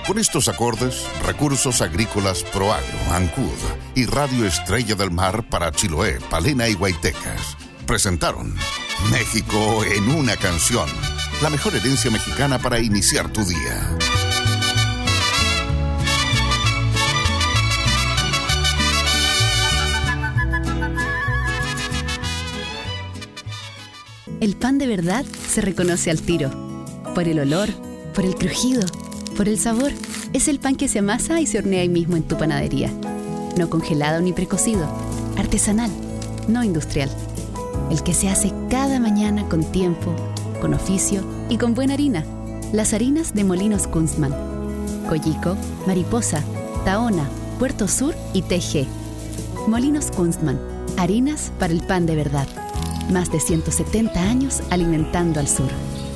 Con estos acordes, Recursos Agrícolas Proagro, Ancud y Radio Estrella del Mar para Chiloé, Palena y Huaytecas presentaron México en una canción, la mejor herencia mexicana para iniciar tu día. El pan de verdad se reconoce al tiro, por el olor, por el crujido, por el sabor. Es el pan que se amasa y se hornea ahí mismo en tu panadería. No congelado ni precocido, artesanal, no industrial. El que se hace cada mañana con tiempo, con oficio y con buena harina. Las harinas de Molinos Kunstmann. Coyico, Mariposa, Tahona, Puerto Sur y TG. Molinos Kunstmann, harinas para el pan de verdad. Más de 170 años alimentando al sur.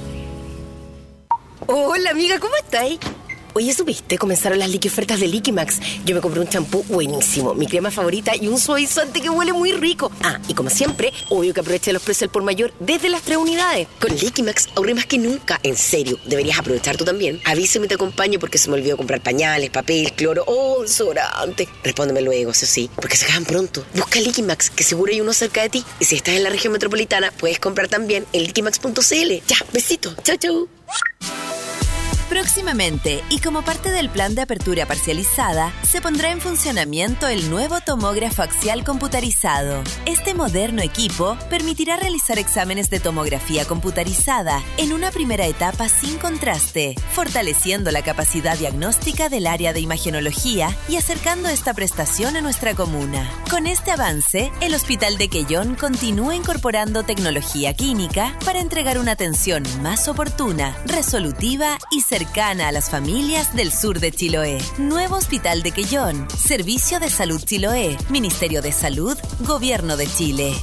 Hola amiga, ¿cómo estáis? Oye, ¿supiste? Comenzaron las ofertas de Liquimax. Yo me compré un champú buenísimo, mi crema favorita y un suavizante que huele muy rico. Ah, y como siempre, obvio que aproveché los precios al por mayor desde las 3 unidades. Con Liquimax ahorré más que nunca. En serio, deberías aprovechar tú también. Avísame y te acompaño porque se me olvidó comprar pañales, papel, cloro, desodorante. Respóndeme luego, eso sí, porque se acaban pronto. Busca Liquimax, que seguro hay uno cerca de ti. Y si estás en la región metropolitana, puedes comprar también en liquimax.cl. Ya, besito. Chau, chau. Próximamente, y como parte del plan de apertura parcializada, se pondrá en funcionamiento el nuevo tomógrafo axial computarizado. Este moderno equipo permitirá realizar exámenes de tomografía computarizada en una primera etapa sin contraste, fortaleciendo la capacidad diagnóstica del área de imagenología y acercando esta prestación a nuestra comuna. Con este avance, el Hospital de Quellón continúa incorporando tecnología clínica para entregar una atención más oportuna, resolutiva y cercana a las familias del sur de Chiloé. Nuevo Hospital de Quellón. Servicio de Salud Chiloé. Ministerio de Salud. Gobierno de Chile.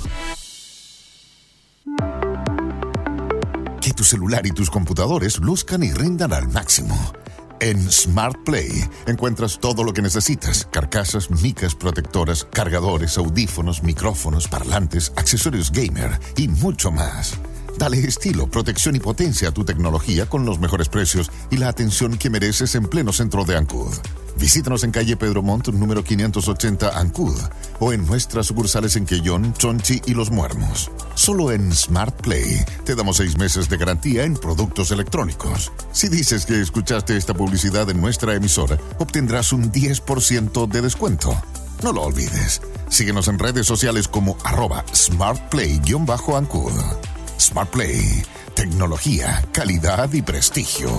Que tu celular y tus computadores luzcan y rindan al máximo. En Smart Play encuentras todo lo que necesitas: carcasas, micas protectoras, cargadores, audífonos, micrófonos, parlantes, accesorios gamer y mucho más. Dale estilo, protección y potencia a tu tecnología con los mejores precios y la atención que mereces en pleno centro de Ancud. Visítanos en calle Pedro Montt, número 580 Ancud, o en nuestras sucursales en Quellón, Chonchi y Los Muermos. Solo en Smart Play te damos 6 meses de garantía en productos electrónicos. Si dices que escuchaste esta publicidad en nuestra emisora, obtendrás un 10% de descuento. No lo olvides. Síguenos en redes sociales como @smartplay_Ancud. Smart Play, tecnología, calidad y prestigio.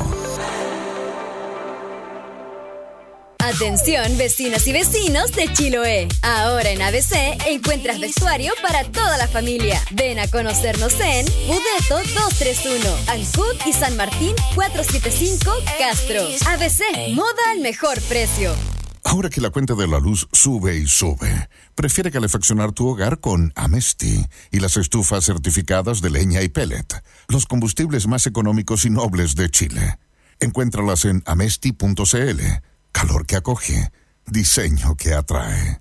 Atención, vecinas y vecinos de Chiloé. Ahora en ABC encuentras vestuario para toda la familia. Ven a conocernos en Budeto 231, Ancud y San Martín 475, Castro. ABC, moda al mejor precio. Ahora que la cuenta de la luz sube y sube, prefiere calefaccionar tu hogar con Amesti y las estufas certificadas de leña y pellet, los combustibles más económicos y nobles de Chile. Encuéntralas en amesti.cl. Calor que acoge, diseño que atrae.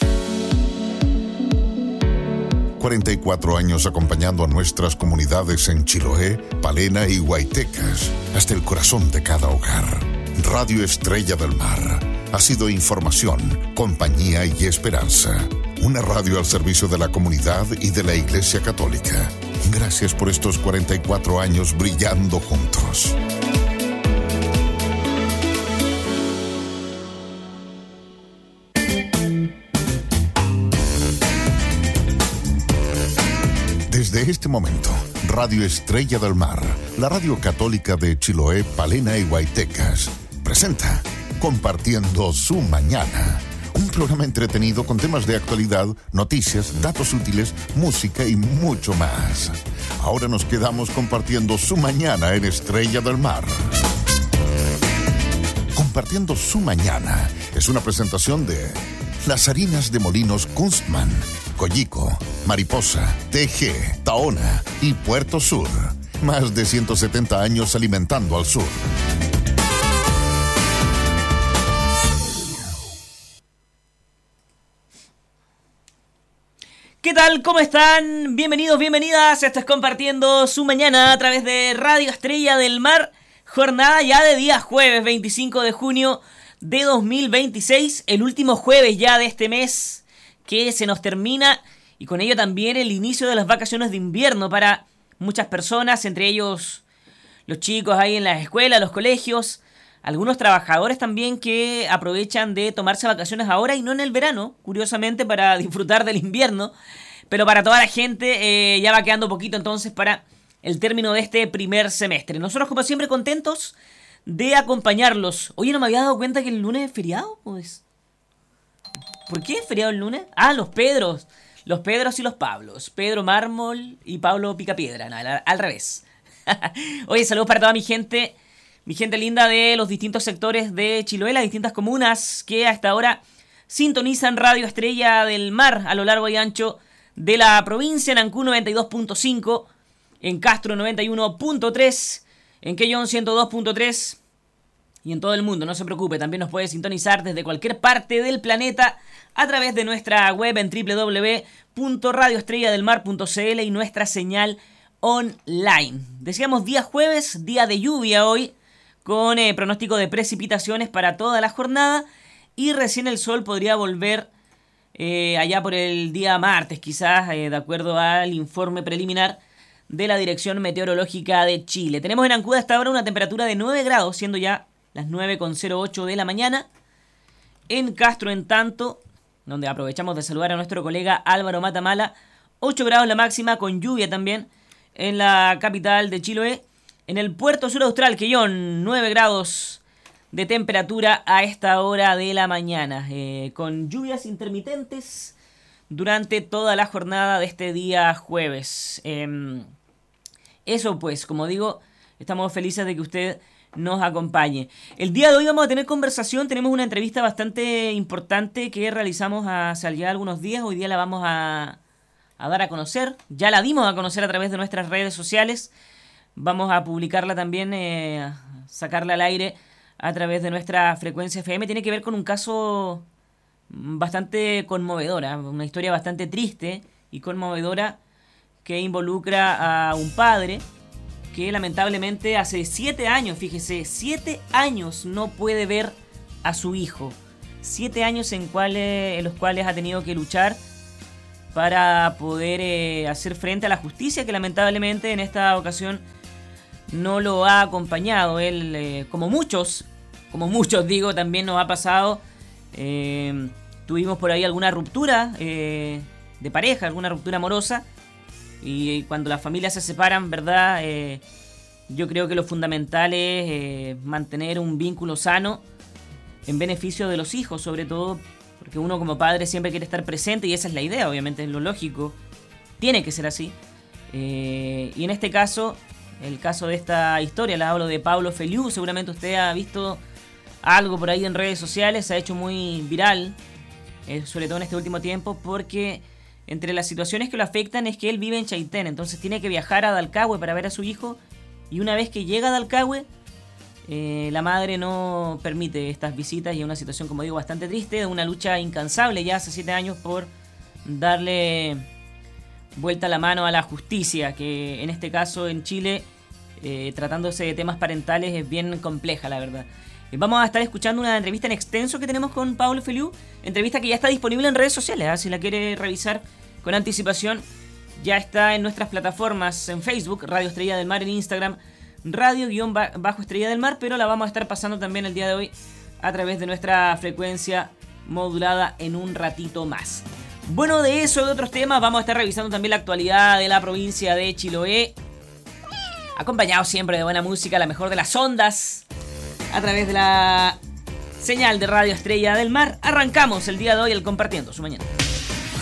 44 años acompañando a nuestras comunidades en Chiloé, Palena y Huaytecas, hasta el corazón de cada hogar. Radio Estrella del Mar ha sido información, compañía y esperanza. Una radio al servicio de la comunidad y de la Iglesia Católica. Gracias por estos 44 años brillando juntos. Desde este momento, Radio Estrella del Mar, la radio católica de Chiloé, Palena y Huaytecas, presenta Compartiendo su Mañana. Un programa entretenido con temas de actualidad, noticias, datos útiles, música y mucho más. Ahora nos quedamos compartiendo su mañana en Estrella del Mar. Compartiendo su Mañana es una presentación de las harinas de Molinos Kunstmann, Coyico, Mariposa, TG, Tahona y Puerto Sur. Más de 170 años alimentando al sur. ¿Qué tal? ¿Cómo están? Bienvenidos, bienvenidas. Esto es Compartiendo su Mañana a través de Radio Estrella del Mar. Jornada ya de día jueves 25 de junio de 2026, el último jueves ya de este mes que se nos termina y con ello también el inicio de las vacaciones de invierno para muchas personas, entre ellos los chicos ahí en las escuelas, los colegios, algunos trabajadores también que aprovechan de tomarse vacaciones ahora y no en el verano, curiosamente para disfrutar del invierno, pero para toda la gente ya va quedando poquito entonces para el término de este primer semestre. Nosotros como siempre contentos de acompañarlos. Oye, no me había dado cuenta que el lunes es feriado, pues. ¿Por qué es feriado el lunes? Ah, los Pedros y los Pablos. Pedro Mármol y Pablo Picapiedra. No, al revés. Oye, saludos para toda mi gente linda de los distintos sectores de Chiloé, las distintas comunas que hasta ahora sintonizan Radio Estrella del Mar a lo largo y ancho de la provincia, en Ancud 92.5, en Castro 91.3, en Quellón 102.3 y en todo el mundo, no se preocupe, también nos puede sintonizar desde cualquier parte del planeta a través de nuestra web en www.radioestrelladelmar.cl y nuestra señal online. Decíamos día jueves, día de lluvia hoy, con pronóstico de precipitaciones para toda la jornada y recién el sol podría volver allá por el día martes, quizás, de acuerdo al informe preliminar de la Dirección Meteorológica de Chile. Tenemos en Ancud hasta ahora una temperatura de 9 grados, siendo ya las 9:08 de la mañana. En Castro, en tanto, donde aprovechamos de saludar a nuestro colega Álvaro Matamala, 8 grados la máxima, con lluvia también en la capital de Chiloé. En el puerto sur austral, Quellón, 9 grados de temperatura a esta hora de la mañana, con lluvias intermitentes durante toda la jornada de este día jueves. Eso pues, como digo, estamos felices de que usted nos acompañe. El día de hoy vamos a tener conversación, tenemos una entrevista bastante importante que realizamos hace ya algunos días, hoy día la vamos a dar a conocer, ya la dimos a conocer a través de nuestras redes sociales, vamos a publicarla también, sacarla al aire a través de nuestra frecuencia FM, tiene que ver con un caso bastante conmovedora, una historia bastante triste y conmovedora que involucra a un padre que lamentablemente hace 7 años, fíjese, 7 años no puede ver a su hijo. 7 años en los cuales ha tenido que luchar para poder hacer frente a la justicia, que lamentablemente en esta ocasión no lo ha acompañado. Él, como muchos digo, también nos ha pasado. Tuvimos por ahí alguna ruptura de pareja, alguna ruptura amorosa. Y cuando las familias se separan, ¿verdad? Yo creo que lo fundamental es mantener un vínculo sano en beneficio de los hijos, sobre todo porque uno como padre siempre quiere estar presente y esa es la idea, obviamente, es lo lógico. Tiene que ser así. Y en este caso, el caso de esta historia, la hablo de Pablo Feliu, seguramente usted ha visto algo por ahí en redes sociales, se ha hecho muy viral, sobre todo en este último tiempo, porque entre las situaciones que lo afectan es que él vive en Chaitén, entonces tiene que viajar a Dalcahue para ver a su hijo, y una vez que llega a Dalcahue, la madre no permite estas visitas y es una situación, como digo, bastante triste, de una lucha incansable ya hace 7 años por darle vuelta la mano a la justicia, que en este caso en Chile, tratándose de temas parentales, es bien compleja, la verdad. Vamos a estar escuchando una entrevista en extenso que tenemos con Pablo Feliu, entrevista que ya está disponible en redes sociales, si la quiere revisar con anticipación, ya está en nuestras plataformas, en Facebook, Radio Estrella del Mar, en Instagram, Radio-Estrella del Mar, pero la vamos a estar pasando también el día de hoy a través de nuestra frecuencia modulada en un ratito más. Bueno, de eso y de otros temas vamos a estar revisando también la actualidad de la provincia de Chiloé, acompañado siempre de buena música, la mejor de las ondas, a través de la señal de Radio Estrella del Mar. Arrancamos el día de hoy el Compartiendo su Mañana.